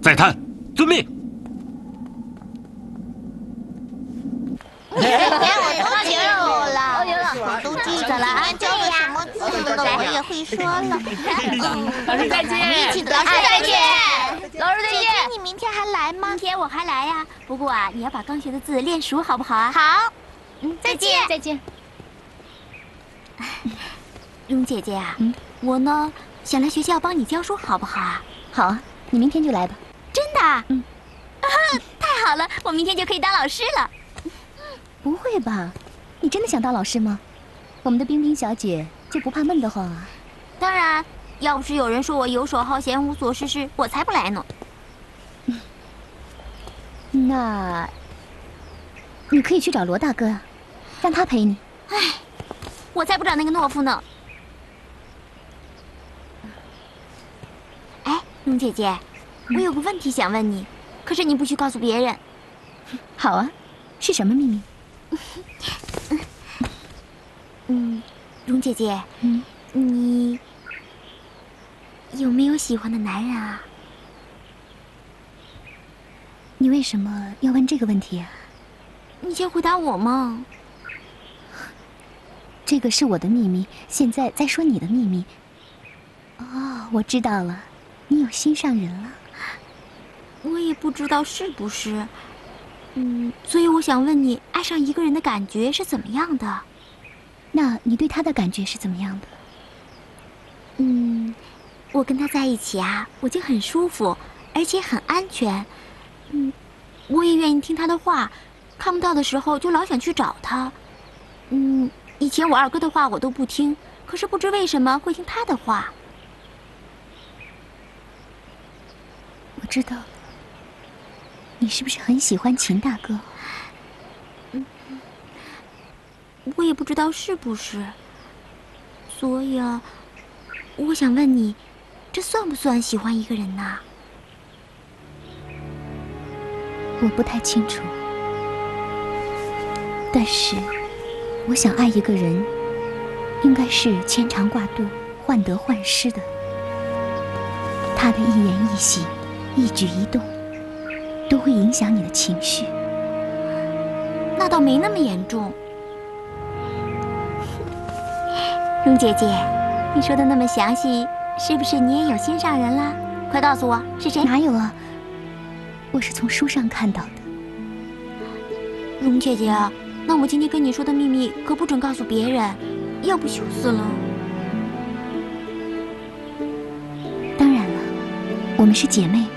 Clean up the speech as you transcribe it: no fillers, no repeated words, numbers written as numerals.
再探，遵命。 我都记住了，我都记着了。今天教的什么字了，我也会说了。 老师再见， 老师再见， 老师再见。 姐姐，你明天还来吗？ 明天我还来呀，不过啊，你要把刚学的字练熟，好不好啊？ 好， 再见，再见。 蓉姐姐啊，我呢想来学校帮你教书，好不好啊？ 好啊，你明天就来吧。 真的啊？太好了，我明天就可以当老师了。 不会吧？你真的想当老师吗？我们的冰冰小姐就不怕闷得慌啊？ 当然，要不是有人说我游手好闲、无所事事，我才不来呢。 那你可以去找罗大哥啊，让他陪你。 唉，我才不找那个懦夫呢。哎，蓉姐姐，我有个问题想问你，可是你不许告诉别人。 好啊，是什么秘密？ 蓉姐姐，你有没有喜欢的男人啊？ 你为什么要问这个问题啊？ 你先回答我嘛。 这个是我的秘密，现在在说你的秘密。哦，我知道了，你有心上人了。 我也不知道是不是，所以我想问你，爱上一个人的感觉是怎么样的？ 那你对他的感觉是怎么样的？ 我跟他在一起啊，我就很舒服，而且很安全。我也愿意听他的话，看不到的时候就老想去找他。以前我二哥的话我都不听，可是不知为什么会听他的话。 我知道，你是不是很喜欢秦大哥？ 我也不知道是不是，所以啊，我想问你，这算不算喜欢一个人呢？ 我不太清楚，但是我想爱一个人，应该是牵肠挂肚、患得患失的。他的一言一行、一举一动，都会影响你的情绪。 那倒没那么严重。蓉姐姐，你说的那么详细，是不是你也有心上人啦？快告诉我是谁？ 哪有啊，我是从书上看到的。 蓉姐姐，那我今天跟你说的秘密可不准告诉别人，要不羞死了。 当然了，我们是姐妹。